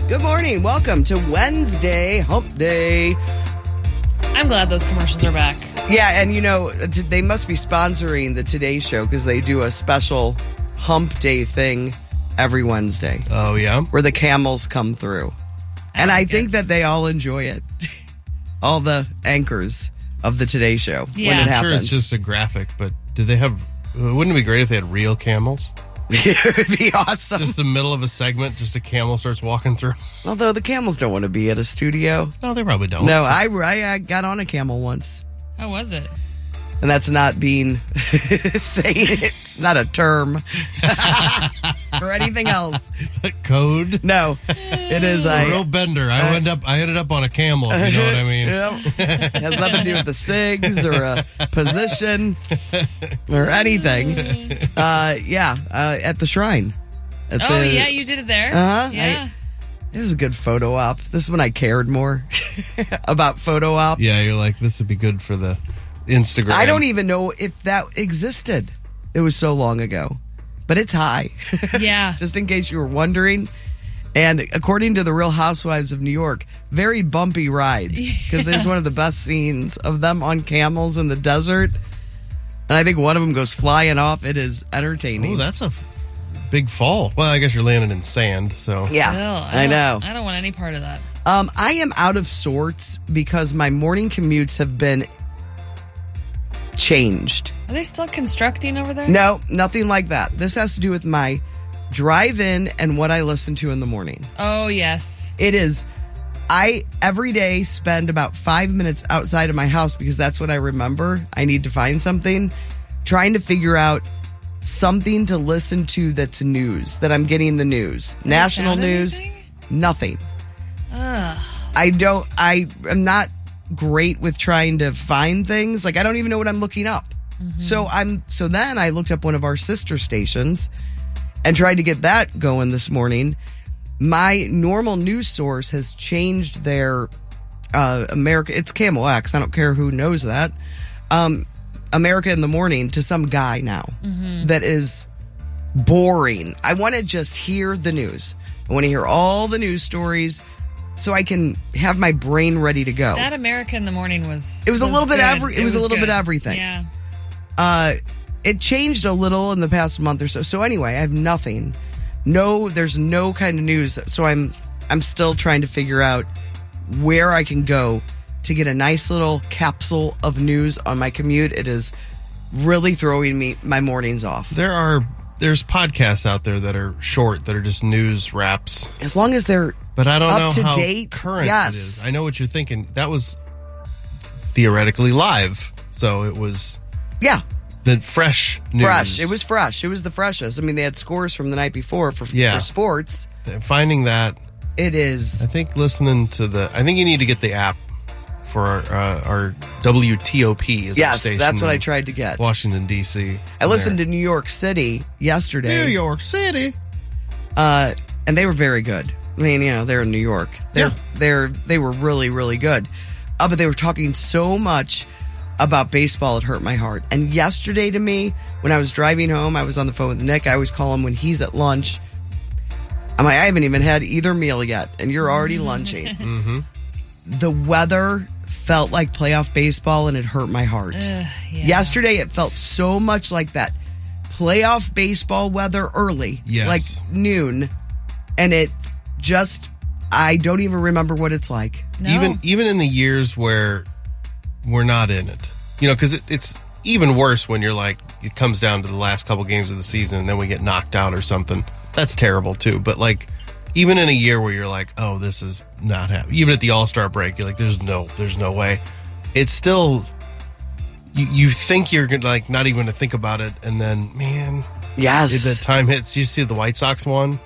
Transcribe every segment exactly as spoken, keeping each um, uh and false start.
Good morning. Welcome to Wednesday, Hump Day. I'm glad those commercials are back. Yeah, and you know, they must be sponsoring the Today Show because they do a special Hump Day thing every Wednesday. Oh, yeah? Where the camels come through. I and like I it. think that they all enjoy it. All the anchors of the Today Show Yeah. when it I'm I'm sure happens. it's just a graphic, but do they have... Wouldn't it be great if they had real camels? It would be awesome. Just the middle of a segment, just a camel starts walking through. Although the camels don't want to be at a studio. No, they probably don't. No, I, I, I got on a camel once. How was it? And that's not being saying it's not a term or anything else. Code. No, it is A a real bender. I ended up. I ended up on a camel. If you know what I mean. Yep. Has nothing to do with the SIGs or a position or anything. Uh, yeah, uh, at the shrine. At Oh, the- yeah, you did it there. Uh-huh. Yeah. I- This is a good photo op. This is when I cared more about photo ops. Yeah, you're like, this would be good for the Instagram. I don't even know if that existed. It was so long ago. But it's high. Yeah. Just in case you were wondering. And according to the Real Housewives of New York, very bumpy ride. Because there's one of the best scenes of them on camels in the desert. And I think one of them goes flying off. It is entertaining. Oh, that's a big fall. Well, I guess you're landing in sand, so. yeah, Still, I, don't- know. I don't want any part of that. Um, I am out of sorts because my morning commutes have been changed. Are they still constructing over there? No, nothing like that. This has to do with my drive in and what I listen to in the morning. Oh, yes. It is, I every day spend about five minutes outside of my house because that's what I remember. I need to find something, trying to figure out something to listen to that's news, that I'm getting the news. National found news, anything? nothing. Ugh. I don't, I am not great with trying to find things. Like, I don't even know what I'm looking up. So I'm, so then I looked up one of our sister stations and tried to get that going this morning. My normal news source has changed their, uh, America, it's Camel X. I don't care who knows that. Um, America in the Morning to some guy now that is boring. I want to just hear the news. I want to hear all the news stories so I can have my brain ready to go. That America in the Morning was. It was a little bit good. every- it was a little good. bit everything. Yeah. Uh, it changed a little in the past month or so. So anyway, I have nothing. No, there's no kind of news. So I'm I'm still trying to figure out where I can go to get a nice little capsule of news on my commute. It is really throwing me my mornings off. There are there's podcasts out there that are short, that are just news wraps. As long as they're But I don't Up know to how date, current yes. it is. I know what you're thinking. That was theoretically live, so it was yeah, the fresh news. fresh. It was fresh. It was the freshest. I mean, they had scores from the night before for, Yeah. for sports. Finding that. It is. I think listening to the. I think you need to get the app for our, uh, our W T O P. Is our Yes, station that's what I in tried to get. Washington D C. I listened to New York City yesterday. New York City. Uh, and they were very good. I mean, you know, they're in New York. They're Yeah. they're they were really really good. Uh, but they were talking so much about baseball, it hurt my heart. And yesterday to me, when I was driving home, I was on the phone with Nick. I always call him when he's at lunch. I'm like, I haven't even had either meal yet, and you're already lunching. Mm-hmm. The weather felt like playoff baseball, and it hurt my heart. Ugh, yeah. Yesterday, it felt so much like that playoff baseball weather early, Yes. like noon, and it just, I don't even remember what it's like. No. Even even in the years where we're not in it, you know, because it, it's even worse when you're like, it comes down to the last couple games of the season and then we get knocked out or something. That's terrible too. But like, even in a year where you're like, oh, this is not happening. Even at the All-Star break, you're like, there's no, there's no way. It's still, you, you think you're gonna like not even going to think about it, and then man, Yes. the time hits. You see the White Sox won,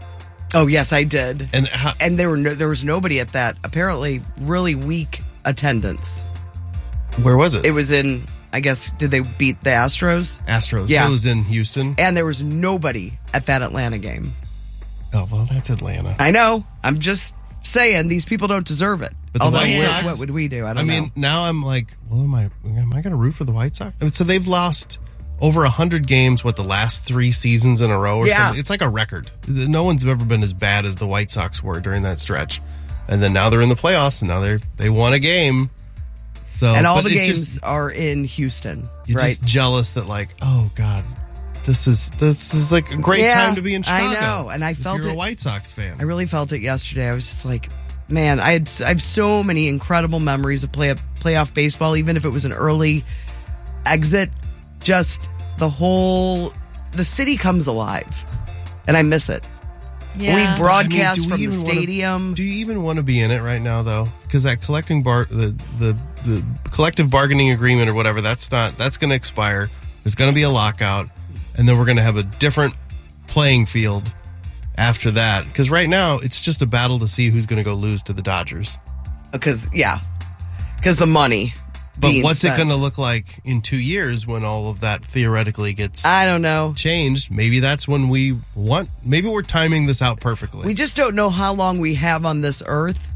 Oh, yes, I did. and how, And there were no, there was nobody at that apparently really weak attendance. where was it? It was in, I guess, did they beat the Astros? Astros. Yeah. It was in Houston. And there was nobody at that Atlanta game. Oh well, that's Atlanta. I know. I'm just saying these people don't deserve it. But the Although, White what- Sox- what would we do? I don't I mean, know. now I'm like, well, am I am I going to root for the White Sox? I mean, so they've lost over one hundred games, what, the last three seasons in a row or Yeah. something? It's like a record. No one's ever been as bad as the White Sox were during that stretch. And then now they're in the playoffs, and now they they won a game. So, And all but the it's games just- are in Houston, You're right? just jealous that, like, oh God, this is this is like a great Yeah, time to be in Chicago. I know, and I if felt you're it. a White Sox fan. I really felt it yesterday. I was just like, man, I had I have so many incredible memories of play playoff baseball, even if it was an early exit. Just the whole the city comes alive, and I miss it. Yeah. We I mean, broadcast do we from the even wanna- stadium. do you even want to be in it right now, though? Because that collecting bar, the, the the collective bargaining agreement or whatever, that's not that's going to expire. There's going to be a lockout, and then we're going to have a different playing field after that. Because right now, it's just a battle to see who's going to go lose to the Dodgers. Because yeah, because the money. But being what's spent. it going to look like in two years when all of that theoretically gets I don't know. changed? Maybe that's when we want. Maybe we're timing this out perfectly. We just don't know how long we have on this earth.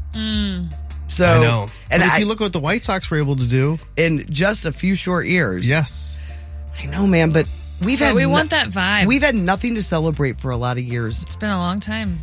So I know. and but if I, you look what the White Sox were able to do, in just a few short years. yes. I know, man. But we've But had we no- want that vibe. We've had nothing to celebrate for a lot of years. it's been a long time.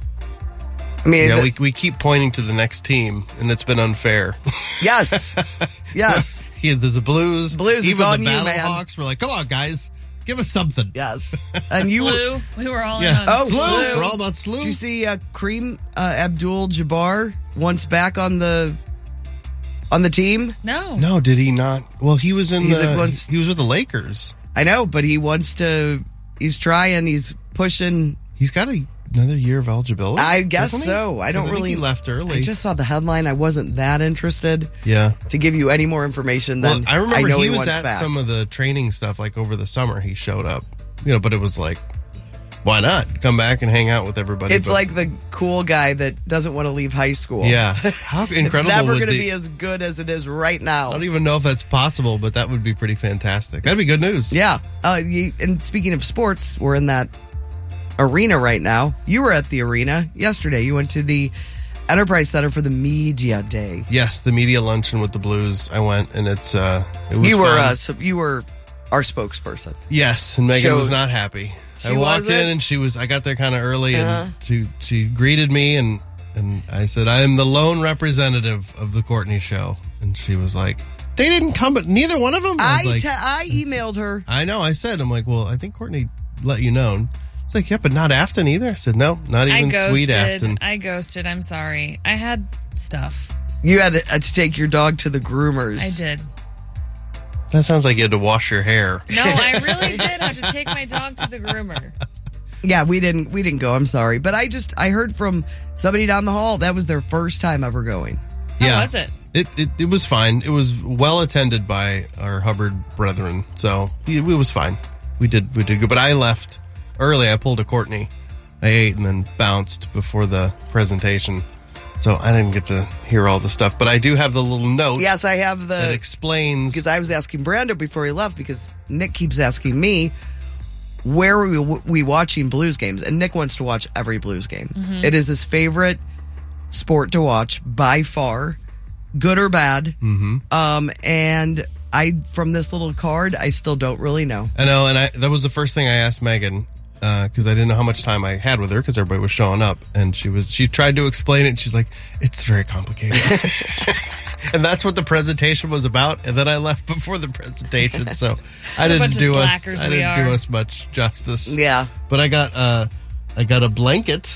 I mean, Yeah, the- we, we keep pointing to the next team, and it's been unfair. yes, yes, Yeah, the, the Blues, Blues, even it's on the you, man. Battlehawks were like, come on, guys, give us something. yes. And you were, Slew. We were all Yeah. in on Oh, Slew. Slew. We're all about Slew. did you see uh, Kareem uh, Abdul-Jabbar once back on the on the team? No. No, did he not? Well, he was in He's the, a once- he was with the Lakers. I know, but he wants to. He's trying. He's pushing. He's got a, another year of eligibility. I guess doesn't he? so. I 'Cause don't think really. he left early. I just saw the headline. I wasn't that interested yeah. to give you any more information than Well, I remember know he, he, was wants at back. some of the training stuff, like over the summer. He showed up, you know, but it was like, why not come back and hang out with everybody? It's But- like the cool guy that doesn't want to leave high school. yeah, how incredible! It's never would going to the- be as good as it is right I now. don't even know if that's possible, but that would be pretty fantastic. That'd be good news. Yeah. Uh, you, and speaking of sports, we're in that arena right now. You were at the arena yesterday. You went to the Enterprise Center for the Media Day. Yes, the media luncheon with the Blues. I went, and it's uh, it was You were fun. uh, so you were our spokesperson. Yes, and Megan Showed- was not happy. She I walked wasn't? in, and she was. I got there kind of early, Uh-huh. and she she greeted me, and and I said, I am the lone representative of the Courtney Show, and she was like, they didn't come, but neither one of them. I, was like, te- I emailed her. I know. I said, I'm like, well, I think Courtney let you know. It's like, yeah, but not Afton either. I said, no, not I even sweet ghosted. Afton. I ghosted. I'm sorry. I had stuff. You had to, uh, to take your dog to the groomers. I did. That sounds like you had to wash your hair. No, I really did have to take my dog to the groomer. Yeah, we didn't we didn't go. I'm sorry, but I just I heard from somebody down the hall that was their first time ever going. How Yeah. was it? It, it it was fine. It was well attended by our Hubbard brethren, so it, it was fine. We did we did good, but I left early. I pulled a Courtney. I ate and then bounced before the presentation, so I didn't get to hear all the stuff. But I do have the little note Yes, I have that the explains. because I was asking Brando before he left because Nick keeps asking me where are we, we watching Blues games, and Nick wants to watch every Blues game. It is his favorite sport to watch by far, good or bad. Mm-hmm. Um, and I from this little card, I still don't really know. I know, and I that was the first thing I asked Megan because I didn't know how much time I had with her because everybody was showing up, and she was she tried to explain it. And she's like, "It's very complicated," and that's what the presentation was about. And then I left before the presentation, so I a didn't bunch of do us slackers I we didn't do are. us much justice. Yeah. but I got uh I got a blanket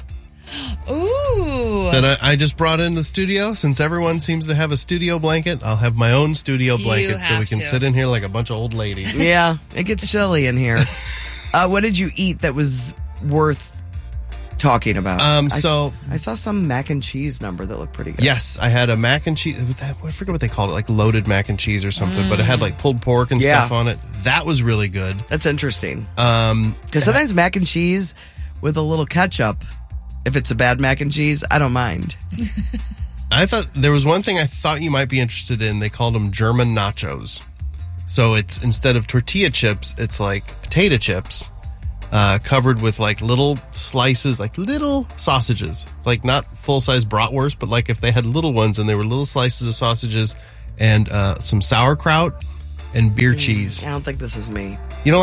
Ooh. that I, I just brought in the studio. Since everyone seems to have a studio blanket, I'll have my own studio You blanket so we have can to. sit in here like a bunch of old ladies. Yeah, it gets chilly in here. Uh, what did you eat that was worth talking about? Um, I s- so- I saw some mac and cheese number that looked pretty good. Yes, I had a mac and cheese. I forget what they called it, like loaded mac and cheese or something. But it had like pulled pork and Yeah. stuff on it. That was really good. That's interesting. Um, Because sometimes mac and cheese with a little ketchup, if it's a bad mac and cheese, I don't mind. I thought there was one thing I thought you might be interested in. They called them German nachos. So it's instead of tortilla chips, it's like potato chips uh, covered with like little slices, like little sausages, like not full size bratwurst, but like if they had little ones and they were little slices of sausages and uh, some sauerkraut and beer cheese. I don't think this is me. You know, like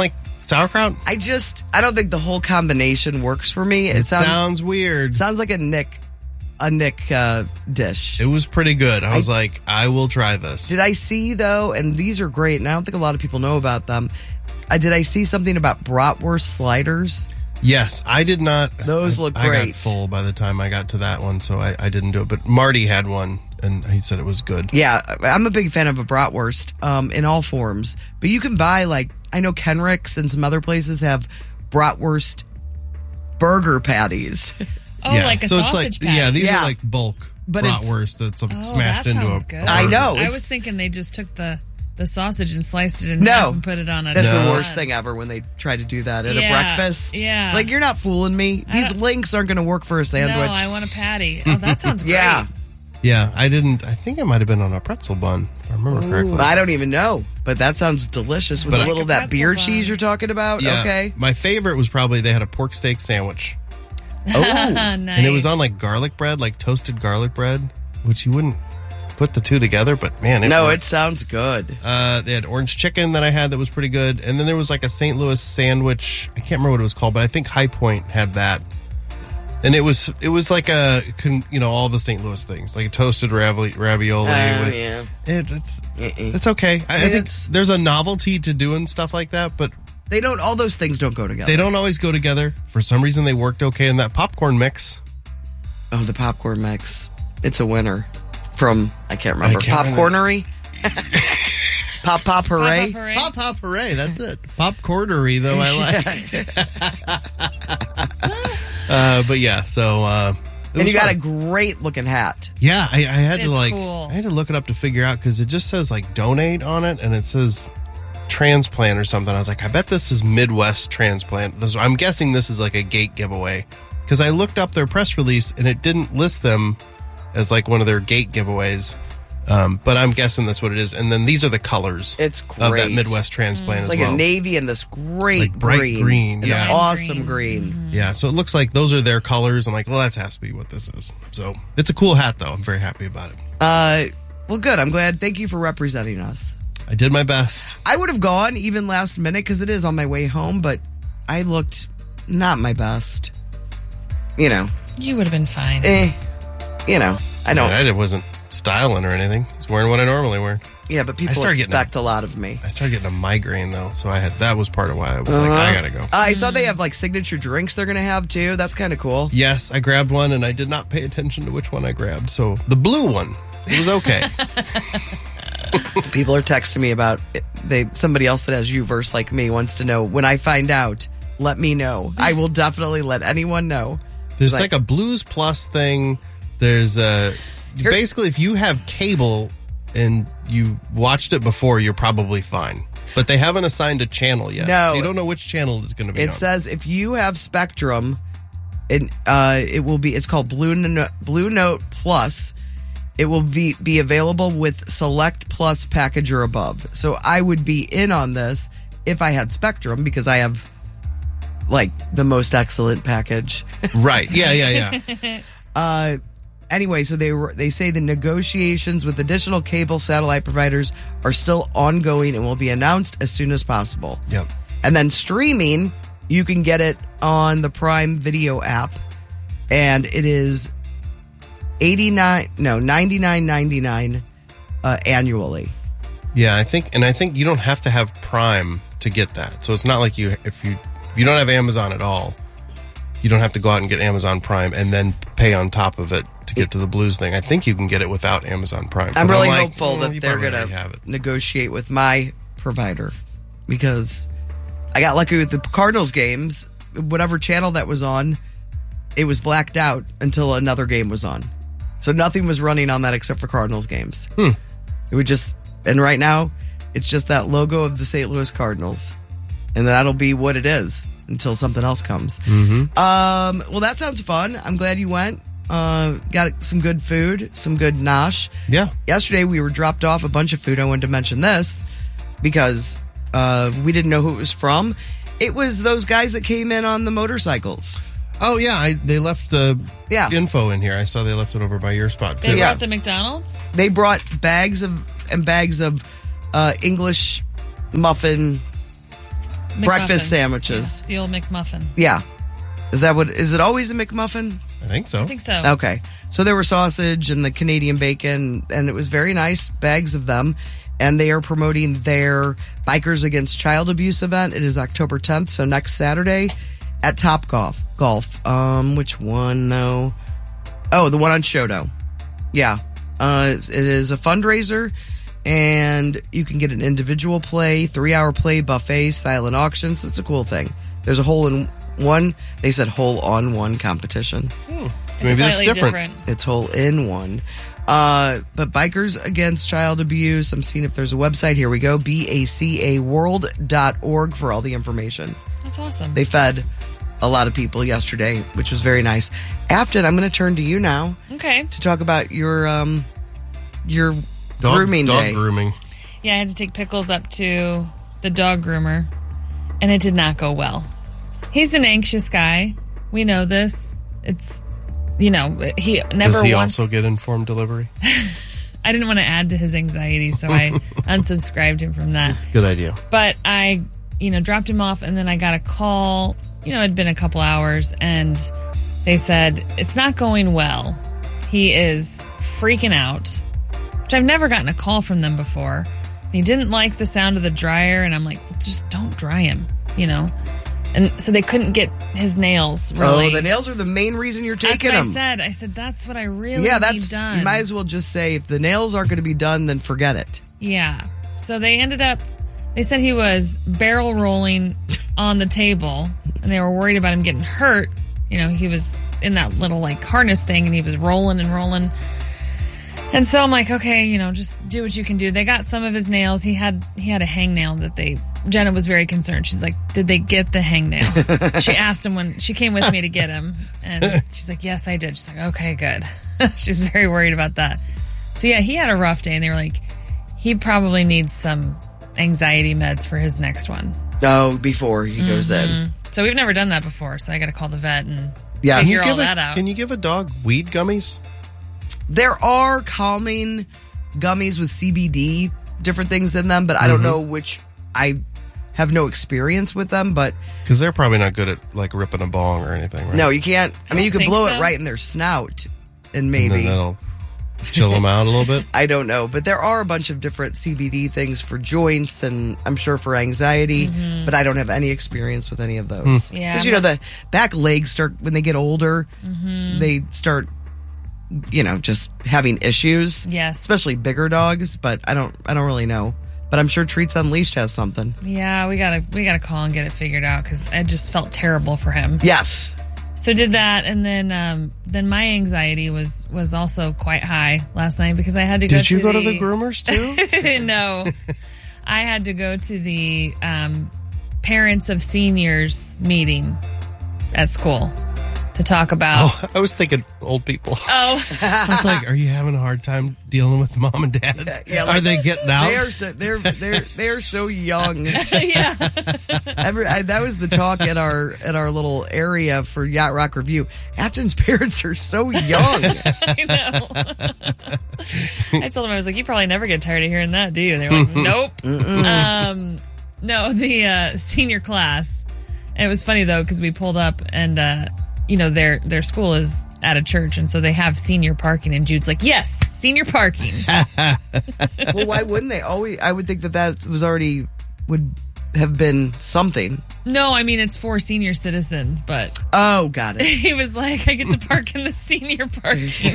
Sauerkraut? I just, I don't think the whole combination works for me. It, It sounds, sounds weird. sounds like a Nick, a Nick uh, dish. It was pretty good. I was like, I will try this. Did I see though, and these are great, and I don't think a lot of people know about them. Uh, did I see something about bratwurst sliders? Yes, I did not. Those I, look I great. got full by the time I got to that one, so I, I didn't do it. But Marty had one, and he said it was good. Yeah, I'm a big fan of a bratwurst um, in all forms. But you can buy, like, I know Kenrick's and some other places have bratwurst burger patties. Oh, yeah. like a so sausage it's like, patty. Yeah, these Yeah. are like bulk But it's- bratwurst that's like Oh, smashed that into a, sounds good. a I know. I It's- was thinking they just took the, the sausage and sliced it in No. half and put it on a That's No. the worst thing ever when they try to do that at Yeah, a breakfast. yeah. It's like, you're not fooling me. I These don't- links aren't going to work for a sandwich. No, I want a patty. Oh, that sounds great. yeah. Yeah, I didn't. I think it might have been on a pretzel bun, if I remember correctly. I don't even know, but that sounds delicious with But a I- little of Like a that beer pretzel bun. cheese you're talking about. Yeah, Okay. my favorite was probably they had a pork steak sandwich, Oh, nice. and it was on like garlic bread, like toasted garlic bread, which you wouldn't put the two together, but man, it no, worked. it sounds good. Uh, they had orange chicken that I had that was pretty good, and then there was like a Saint Louis sandwich. I can't remember what it was called, but I think High Point had that, and it was it was like a con- you know all the Saint Louis things, like a toasted ravioli. ravioli Oh, with, yeah. it, it's Uh-uh. it's okay. I, I think It's- there's a novelty to doing stuff like that, but They don't, all those things don't go together. they don't always go together. For some reason, they worked okay in that popcorn mix. Oh, the popcorn mix. It's a winner from, I can't remember, I can't Popcornery? Pop Pop Hooray? Pop, hooray. Pop Pop Hooray, that's it. Popcornery, though, I like. uh, but yeah, so. Uh, it And was you got fun. a great looking hat. Yeah, I, I had to It's like, cool. I had to look it up to figure out because it just says like donate on it, and it says transplant or something. I was like, I bet this is Midwest transplant. This, I'm guessing this is like a gate giveaway because I looked up their press release and it didn't list them as like one of their gate giveaways. Um, but I'm guessing that's what it is. And then these are the colors It's of that great. Midwest transplant It's as like well. a navy and this great Like bright green. green, And yeah. an awesome Green. green. Yeah, so it looks like those are their colors. I'm like, well, that has to be what this is. So it's a cool hat, though. I'm very happy about it. Uh, well, good. I'm glad. Thank you for representing us. I did my best. I would have gone even last minute because it is on my way home, but I looked not my best. You know, You would have been fine. eh. You know, I don't. I wasn't styling or anything. I was wearing what I normally wear. Yeah, but people started getting a- expect a lot of me. I started getting a migraine though, so I had that was part of why I was like, Uh-huh. I gotta go. Uh, I saw they have like signature drinks they're going to have too. That's kind of cool. Yes, I grabbed one and I did not pay attention to which one I grabbed. So the blue one, it was okay. People are texting me about it. They somebody else that has Uverse like me wants to know when I find out. Let me know. I will definitely let anyone know. There's Like- like, a Blues Plus thing. There's a basically if you have cable and you watched it before, you're probably fine. But they haven't assigned a channel yet, No. so you don't know which channel it's going to be It on. says if you have Spectrum, it uh, it will be. It's called Blue No- Blue Note Plus. It will be be available with Select Plus package or above. So I would be in on this if I had Spectrum because I have like the most excellent package. Right? Yeah, yeah, yeah. Uh, anyway, so they were, they say the negotiations with additional cable satellite providers are still ongoing and will be announced as soon as possible. Yep. And then streaming, you can get it on the Prime Video app, and it is eighty-nine no ninety-nine ninety-nine uh, annually. Yeah, I think, and I think you don't have to have Prime to get that. So it's not like you if you if you don't have Amazon at all, you don't have to go out and get Amazon Prime and then pay on top of it to get to the Blues thing. I think you can get it without Amazon Prime. I'm But really like, hopeful "Mm, that you they're probably going already have to it." negotiate with my provider because I got lucky with the Cardinals games. Whatever channel that was on, it was blacked out until another game was on. So nothing was running on that except for Cardinals games. Hmm. It would just, and right now, it's just that logo of the Saint Louis Cardinals. And that'll be what it is until something else comes. Mm-hmm. Um, well, that sounds fun. I'm glad you went. Uh, got some good food, some good nosh. Yeah. Yesterday we were dropped off a bunch of food. I wanted to mention this because uh, we didn't know who it was from. It was those guys that came in on the motorcycles. Oh yeah, I, they left the Yeah. info in here. I saw they left it over by your spot They too. Yeah. brought the McDonald's? They brought bags of and bags of uh, English muffin breakfast McMuffins. sandwiches. Yeah, the old McMuffin. Yeah. Is that what, is it always a McMuffin? I think so. I think so. Okay. So there were sausage and the Canadian bacon, and it was very nice, bags of them. And they are promoting their Bikers Against Child Abuse event. It is October tenth, so next Saturday at Top Golf. Golf. Um, which one, though? Oh, the one on Shodo. Yeah. Uh, it is a fundraiser, and you can get an individual play, three-hour play, buffet, silent auctions. It's a cool thing. There's a hole-in-one. They said hole-on-one competition. Hmm. It's Maybe that's slightly different. It's hole-in-one. Uh, but Bikers Against Child Abuse, I'm seeing if there's a website. Here we go, B A C A world dot org for all the information. That's awesome. They fed a lot of people yesterday, which was very nice. Afton, I'm going to turn to you now Okay. to talk about your um your Dog, grooming dog day. grooming. Yeah, I had to take Pickles up to the dog groomer, and it did not go well. He's an anxious guy. We know this. It's, you know, he never Does he wants... also get informed delivery? I didn't want to add to his anxiety, so I unsubscribed him from that. Good idea. But I, you know, dropped him off, and then I got a call. You know, it'd been a couple hours, and they said, it's not going well. He is freaking out, which I've never gotten a call from them before. He didn't like the sound of the dryer, and I'm like, well, just don't dry him, you know? And so they couldn't get his nails, really. Oh, the nails are the main reason you're That's taking what them. I said. I said, that's what I really yeah, need that's done. you might as well just say if the nails aren't going to be done, then forget it. Yeah. So they ended up, they said he was barrel rolling on the table, and they were worried about him getting hurt. You know, he was in that little like harness thing, and he was rolling and rolling. And so I'm like, okay, you know, just do what you can do. They got some of his nails. He had he had a hangnail that they, Jenna was very concerned. She's like, did they get the hangnail? She asked him when she came with me to get him. And she's like, yes, I did. She's like, okay, good. She's very worried about that. So yeah, he had a rough day, and they were like, he probably needs some anxiety meds for his next one. Oh, before he goes in. So we've never done that before, so I got to call the vet and Yeah. figure Can you all give that a, out. Can you give a dog weed gummies? There are calming gummies with C B D, different things in them, but I don't know which. I have no experience with them, but Because they're probably not good at like ripping a bong or anything, right? no, you can't. I, mean, you don't could think blow so. it right in their snout, and And maybe. then that'll chill them out a little bit. I don't know, but there are a bunch of different C B D things for joints and I'm sure for anxiety, but I don't have any experience with any of those. Hmm. Yeah, Because, you know, the back legs start, when they get older, they start, you know, just having issues. Yes. Especially bigger dogs, but I don't, I don't really know. But I'm sure Treats Unleashed has something. Yeah, we gotta we gotta call and get it figured out because I just felt terrible for him. Yes. So did that, and then um, then my anxiety was was also quite high last night because I had to go. Did you to go the, to the groomers too? No, I had to go to the um, parents of seniors meeting at school to talk about. Oh, I was thinking old people. Oh, I was like, are you having a hard time dealing with mom and dad? Yeah, are like- they getting out? They are so they're they're they're so young. yeah. Every, I, that was the talk at our at our little area for Yacht Rock Review. Afton's parents are so young. I know. I told him, I was like, you probably never get tired of hearing that, do you? They're like, nope. Um, no, the uh, senior class. And it was funny though because we pulled up and uh, you know their their school is at a church, and so they have senior parking. And Jude's like, yes, senior parking. Well, why wouldn't they? Always, I would think that that was already would have been something. No, I mean it's for senior citizens, but Oh, got it. he was like, I get to park in the senior parking,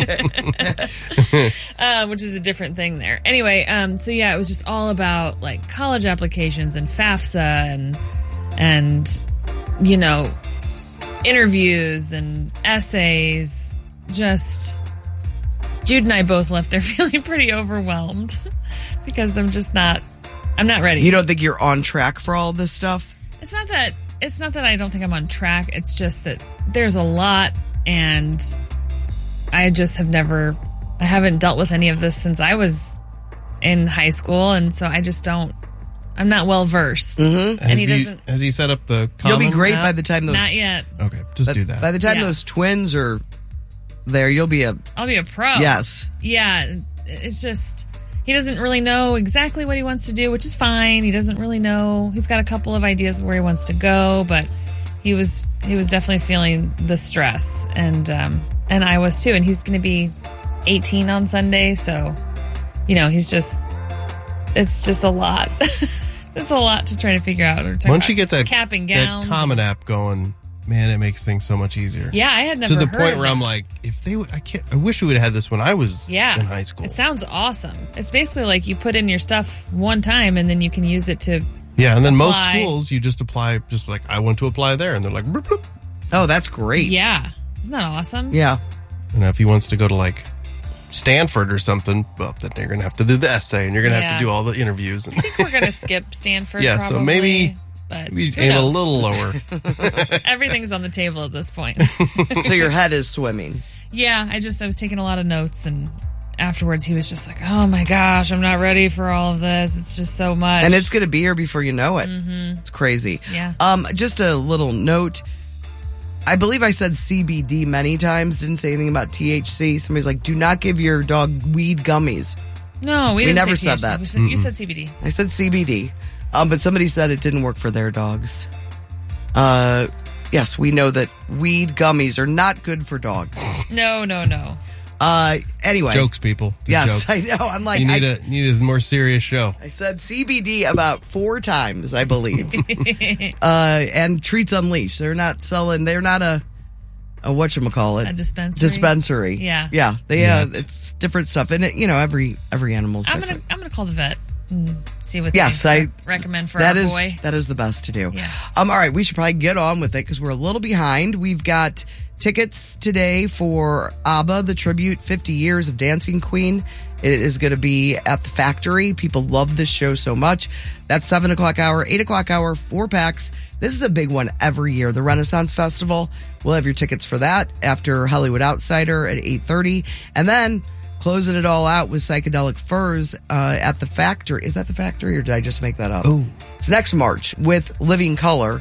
uh, which is a different thing there. Anyway, um, so yeah, it was just all about like college applications and FAFSA and and you know interviews and essays. Just Jude and I both left there feeling pretty overwhelmed because I'm just not. I'm not ready. You don't think you're on track for all this stuff? It's not that it's not that I don't think I'm on track. It's just that there's a lot, and I just have never, I haven't dealt with any of this since I was in high school, and so I just don't. I'm not well versed, Mm-hmm. and he Have you- doesn't. Has he set up the? You'll be common great app? by the time those. Not yet. Okay, just by, do that. By the time Yeah. those twins are there, you'll be a I'll be a pro. yes. Yeah. It's just he doesn't really know exactly what he wants to do, which is fine. He doesn't really know. He's got a couple of ideas of where he wants to go, but he was he was definitely feeling the stress, and um, and I was too. And he's going to be eighteen on Sunday, so you know he's just it's just a lot. It's a lot to try to figure out. Or Once you get that cap and that gowns, Common App going, man, it makes things so much easier. yeah, I had never to the heard point of where it. I'm like, if they would, I can't. I wish we would have had this when I was Yeah, in high school. It sounds awesome. It's basically like you put in your stuff one time and then you can use it to. Yeah, and then most apply. schools, you just apply, just like, I want to apply there. And they're like, bloop, bloop. Oh, that's great. Yeah, isn't that awesome? Yeah. And if he wants to go to like Stanford or something, well, then you're going to have to do the essay and you're going to have Yeah. to do all the interviews. And I think we're gonna skip Stanford. Yeah, so probably, maybe but we who aim a knows? little lower. Everything's on the table at this point. So your head is swimming. Yeah, I just I was taking a lot of notes, and afterwards he was just like, "Oh my gosh, I'm not ready for all of this. It's just so much." And it's going to be here before you know it. Mm-hmm. It's crazy. Yeah. Um, just a little note. I believe I said C B D many times. Didn't say anything about T H C. Somebody's like, do not give your dog weed gummies. no, we, We didn't never say said T H C. that. We said, you said C B D. I said C B D. Um, but somebody said it didn't work for their dogs. Uh, yes, we know that weed gummies are not good for dogs. No, no, no. Uh, anyway. Jokes, people. Good Yes, joke. I know. I'm like, You need I, a need a more serious show. I said C B D about four times, I believe. uh, and Treats Unleashed. They're not selling. They're not a, a whatchamacallit. A dispensary. Dispensary. Yeah. Yeah. They, uh, Yet. it's different stuff. And, it, you know, every every animal's I'm different. gonna I'm gonna call the vet and see what Yes, they I- recommend for That our is boy. that is the best to do. Yeah. Um. All right, we should probably get on with it because we're a little behind. We've got tickets today for ABBA, the tribute, fifty years of Dancing Queen. It is going to be at the Factory. People love this show so much. That's seven o'clock hour, eight o'clock hour, four packs. This is a big one every year. The Renaissance Festival. We'll have your tickets for that after Hollywood Outsider at eight thirty, and then closing it all out with Psychedelic Furs uh, at the Factory. Is that the Factory, or did I just make that up? Oh. It's next March with Living Color.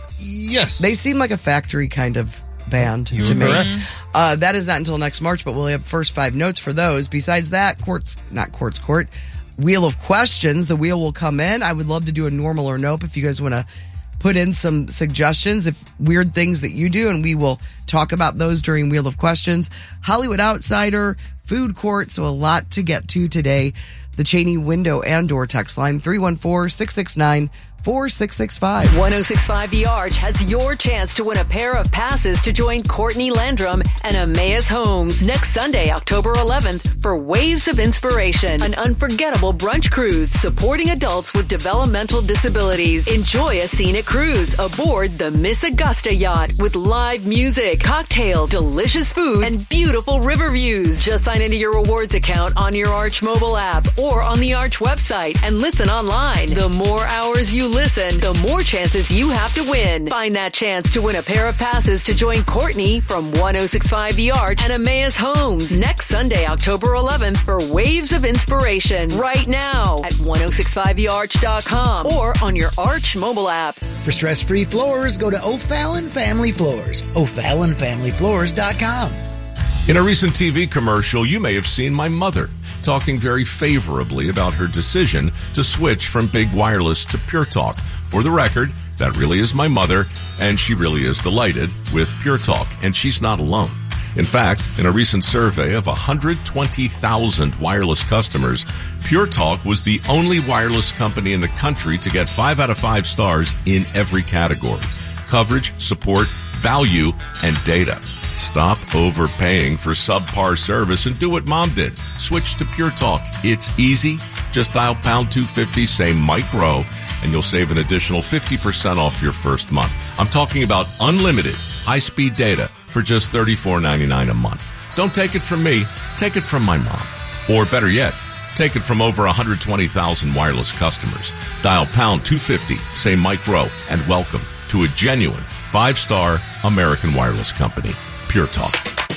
Yes. They seem like a Factory kind of band You to are me. correct. Uh, that is not until next March, but we'll have first five notes for those. Besides that, Quartz, not Quartz Court, Wheel of Questions. The wheel will come in. I would love to do a normal or nope if you guys want to put in some suggestions, if weird things that you do, and we will talk about those during Wheel of Questions. Hollywood Outsider, Food Court, so a lot to get to today. The Cheney window and door text line, three one four, six six nine, four six six five. one oh six point five The Arch has your chance to win a pair of passes to join Courtney Landrum and Emmaus Homes next Sunday, October eleventh for Waves of Inspiration, an unforgettable brunch cruise supporting adults with developmental disabilities. Enjoy a scenic cruise aboard the Miss Augusta yacht with live music, cocktails, delicious food, and beautiful river views. Just sign into your rewards account on your Arch mobile app or on the Arch website and listen online. The more hours you listen, the more chances you have to win. Find that chance to win a pair of passes to join Courtney from one oh six point five The Arch and Emmaus Homes next Sunday, October eleventh for Waves of Inspiration right now at ten sixty-five the arch dot com or on your Arch mobile app. For stress-free floors, go to O'Fallon Family Floors, O'Fallon Family Floors dot com. In a recent T V commercial, you may have seen my mother talking very favorably about her decision to switch from Big Wireless to Pure Talk. For the record, that really is my mother, and she really is delighted with Pure Talk, and she's not alone. In fact, in a recent survey of one hundred twenty thousand wireless customers, Pure Talk was the only wireless company in the country to get five out of five stars in every category: coverage, support, value, and data. Stop overpaying for subpar service and do what Mom did. Switch to Pure Talk. It's easy. Just dial pound two fifty, say micro, and you'll save an additional fifty percent off your first month. I'm talking about unlimited high-speed data for just thirty-four ninety-nine a month. Don't take it from me. Take it from my mom. Or better yet, take it from over one hundred twenty thousand wireless customers. Dial pound two fifty, say micro, and welcome to a genuine five-star American wireless company. Pure Talk.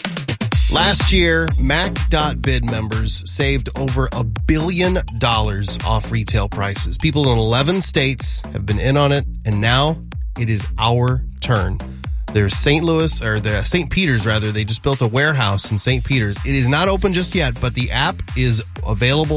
Last year, Mac dot bid members saved over a billion dollars off retail prices. People in eleven states have been in on it, and now it is our turn. There's Saint Louis, or the Saint Peter's rather. They just built a warehouse in Saint Peter's. It is not open just yet, but the app is available.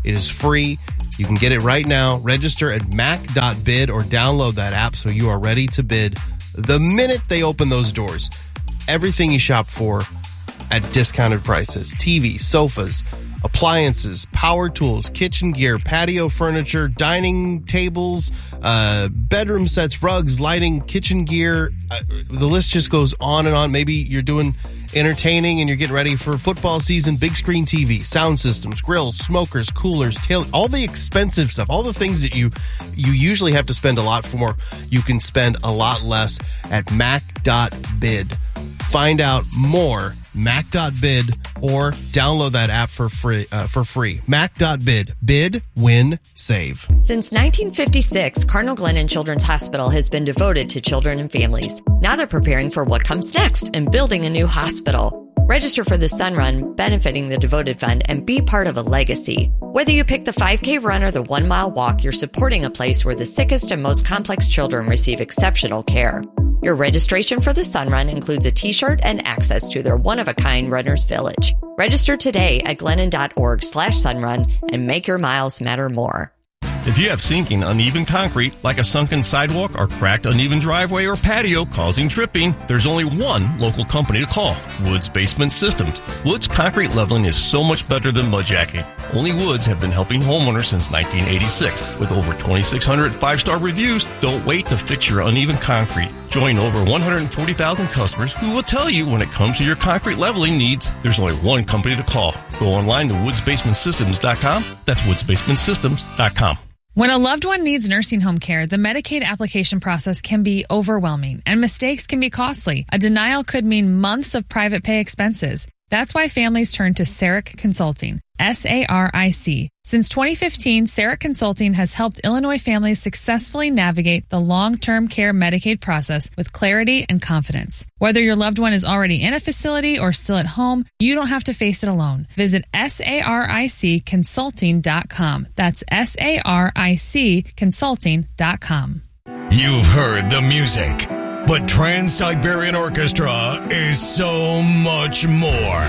It is free. You can get it right now. Register at mac dot bid or download that app so you are ready to bid the minute they open those doors. Everything you shop for at discounted prices. T V, sofas, appliances, power tools, kitchen gear, patio furniture, dining tables, uh, bedroom sets, rugs, lighting, kitchen gear. Uh, the list just goes on and on. Maybe you're doing entertaining and you're getting ready for football season. Big screen T V, sound systems, grills, smokers, coolers, tail, all the expensive stuff, all the things that you you usually have to spend a lot for, you can spend a lot less at mac dot bid. Find out more, mac dot bid, or download that app for free. Uh, for free. mac dot bid. Bid, win, save. Since nineteen fifty-six, Cardinal Glennon Children's Hospital has been devoted to children and families. Now they're preparing for what comes next and building a new hospital. Register for the Sun Run, benefiting the Devoted Fund, and be part of a legacy. Whether you pick the five K run or the one mile walk, you're supporting a place where the sickest and most complex children receive exceptional care. Your registration for the Sun Run includes a t-shirt and access to their one-of-a-kind Runner's Village. Register today at glennon.org slash sunrun and make your miles matter more. If you have sinking, uneven concrete, like a sunken sidewalk or cracked, uneven driveway or patio causing tripping, there's only one local company to call, Woods Basement Systems. Woods concrete leveling is so much better than mudjacking. Only Woods have been helping homeowners since nineteen eighty-six. With over twenty-six hundred five-star reviews, don't wait to fix your uneven concrete. Join over one hundred forty thousand customers who will tell you when it comes to your concrete leveling needs, there's only one company to call. Go online to woods basement systems dot com. That's woods basement systems dot com. When a loved one needs nursing home care, the Medicaid application process can be overwhelming and mistakes can be costly. A denial could mean months of private pay expenses. That's why families turn to Saric Consulting, S A R I C. Since twenty fifteen, Saric Consulting has helped Illinois families successfully navigate the long-term care Medicaid process with clarity and confidence. Whether your loved one is already in a facility or still at home, you don't have to face it alone. Visit S A R I C consulting dot com. That's S A R I C consulting dot com. You've heard the music, but Trans-Siberian Orchestra is so much more.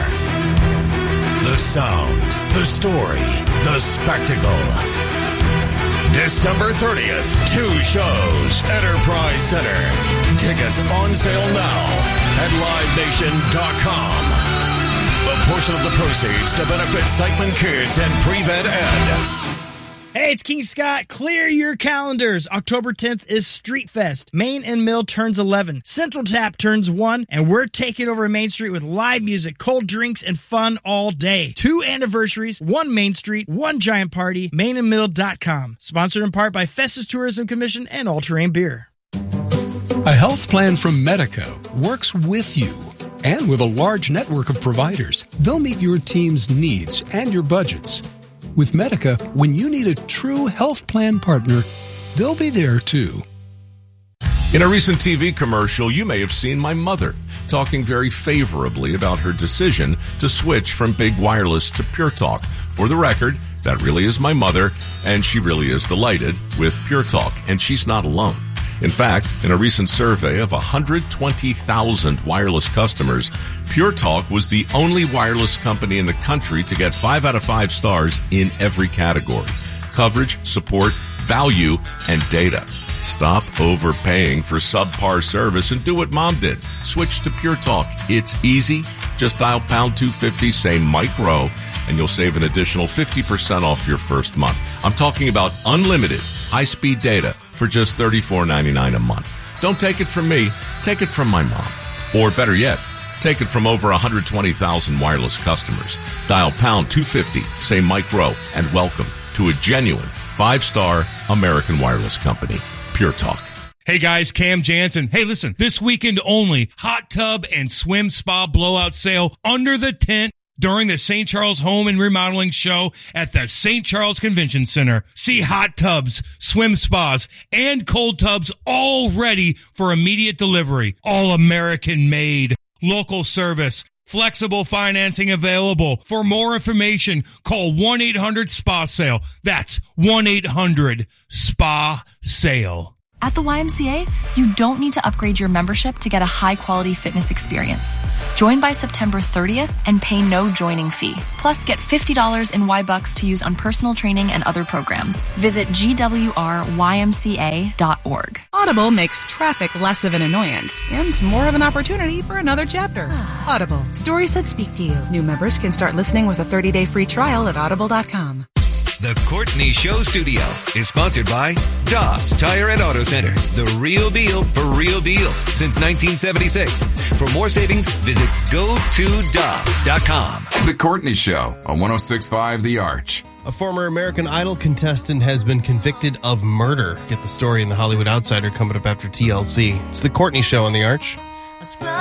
The sound, the story, the spectacle. December thirtieth, two shows, Enterprise Center. Tickets on sale now at live nation dot com. A portion of the proceeds to benefit Siteman Kids and Pre-Vet Ed. Hey, it's King Scott. Clear your calendars. October tenth is Street Fest. Main and Mill turns eleven. Central Tap turns one. And we're taking over Main Street with live music, cold drinks, and fun all day. Two anniversaries, one Main Street, one giant party. main and mill dot com. Sponsored in part by Festus Tourism Commission and All Terrain Beer. A health plan from Medico works with you and with a large network of providers. They'll meet your team's needs and your budgets. With Medica, when you need a true health plan partner, they'll be there too. In a recent T V commercial, you may have seen my mother talking very favorably about her decision to switch from big wireless to Pure Talk. For the record, that really is my mother, and she really is delighted with Pure Talk, and she's not alone. In fact, in a recent survey of one hundred twenty thousand wireless customers, Pure Talk was the only wireless company in the country to get five out of five stars in every category: coverage, support, value, and data. Stop overpaying for subpar service and do what Mom did. Switch to Pure Talk. It's easy. Just dial pound two fifty, say Mike Rowe, and you'll save an additional fifty percent off your first month. I'm talking about unlimited high-speed data for just thirty-four ninety-nine a month. Don't take it from me. Take it from my mom. Or better yet, take it from over one hundred twenty thousand wireless customers. Dial pound two fifty, say Mike Rowe, and welcome to a genuine five-star American wireless company, Pure Talk. Hey guys, Cam Jansen. Hey, listen, this weekend only, hot tub and swim spa blowout sale under the tent during the Saint Charles Home and Remodeling Show at the Saint Charles Convention Center. See hot tubs, swim spas, and cold tubs all ready for immediate delivery. All American made. Local service. Flexible financing available. For more information, call one eight hundred S P A sale. That's one eight hundred S P A sale. At the Y M C A, you don't need to upgrade your membership to get a high-quality fitness experience. Join by September thirtieth and pay no joining fee. Plus, get fifty dollars in Y-Bucks to use on personal training and other programs. Visit G W R Y M C A dot org. Audible makes traffic less of an annoyance and more of an opportunity for another chapter. Audible, stories that speak to you. New members can start listening with a thirty-day free trial at audible dot com. The Courtney Show Studio is sponsored by Dobbs Tire and Auto Centers, the real deal for real deals since nineteen seventy-six. For more savings, visit go to dobbs dot com. The Courtney Show on one oh six point five The Arch. A former American Idol contestant has been convicted of murder. Get the story in the Hollywood Outsider coming up after T L C. It's The Courtney Show on The Arch.